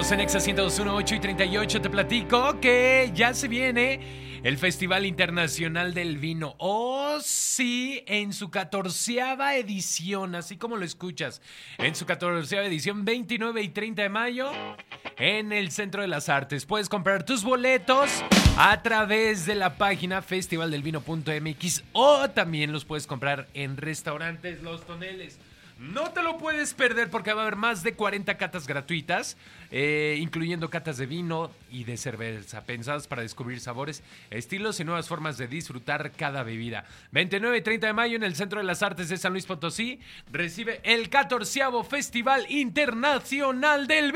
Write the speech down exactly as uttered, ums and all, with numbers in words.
Estamos en Exa ciento dos punto uno, ocho y treinta y ocho. Te platico que ya se viene el Festival Internacional del Vino. Oh, sí, en su catorceava edición, así como lo escuchas. En su catorceava edición, veintinueve y treinta de mayo, en el Centro de las Artes. Puedes comprar tus boletos a través de la página festival del vino punto m x o también los puedes comprar en restaurantes Los Toneles. No te lo puedes perder porque va a haber más de cuarenta catas gratuitas, eh, incluyendo catas de vino y de cerveza, pensadas para descubrir sabores, estilos y nuevas formas de disfrutar cada bebida. veintinueve y treinta de mayo en el Centro de las Artes de San Luis Potosí, recibe el catorceavo Festival Internacional del Vino.